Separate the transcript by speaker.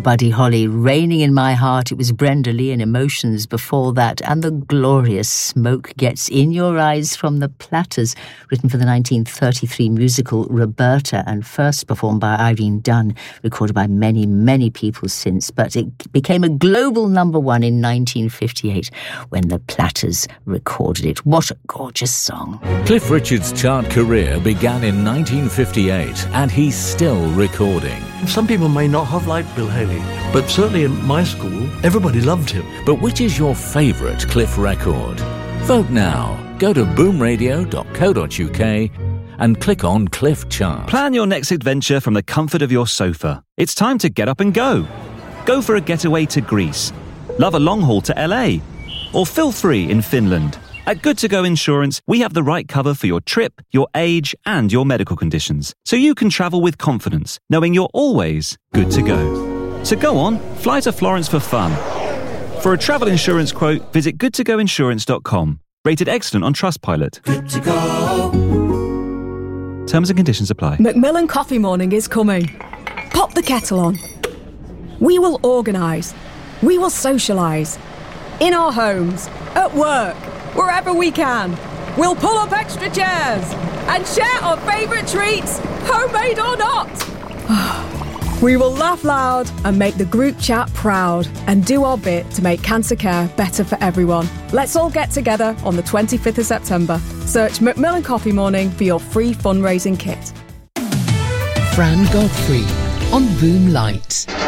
Speaker 1: Buddy Holly. Raining in My Heart, it was Brenda Lee and Emotions before that, and the glorious Smoke Gets in Your Eyes from the Platters, written for the 1933 musical Roberta and first performed by Irene Dunne, recorded by many, many people since, but it became a global number one in 1958 when the Platters recorded it. What a gorgeous song.
Speaker 2: Cliff Richard's chart career began in 1958 and he's still recording.
Speaker 3: Some people may not have liked Bill Haley, but certainly in my school, everybody loved him.
Speaker 2: But which is your favourite Cliff record? Vote now. Go to boomradio.co.uk and click on Cliff Chart.
Speaker 4: Plan your next adventure from the comfort of your sofa. It's time to get up and go. Go for a getaway to Greece. Love a long haul to LA. Or feel free in Finland. At Good To Go Insurance, we have the right cover for your trip, your age, and your medical conditions, so you can travel with confidence, knowing you're always good to go. So go on, fly to Florence for fun. For a travel insurance quote, visit goodtogoinsurance.com. Rated excellent on Trustpilot.
Speaker 5: Good to go.
Speaker 4: Terms and conditions apply.
Speaker 6: Macmillan Coffee Morning is coming. Pop the kettle on. We will organise. We will socialise. In our homes, at work, wherever we can. We'll pull up extra chairs and share our favourite treats, homemade or not. We will laugh loud and make the group chat proud and do our bit to make cancer care better for everyone. Let's all get together on the 25th of September. Search Macmillan Coffee Morning for your free fundraising kit.
Speaker 7: Fran Godfrey on Boom Light.